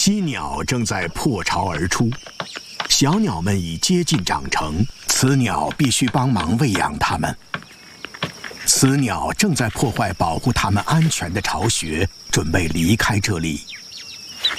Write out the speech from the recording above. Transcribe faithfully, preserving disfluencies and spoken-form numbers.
犀鸟正在破巢而出，小鸟们已接近长成，雌鸟必须帮忙喂养它们。雌鸟正在破坏保护它们安全的巢穴，准备离开这里。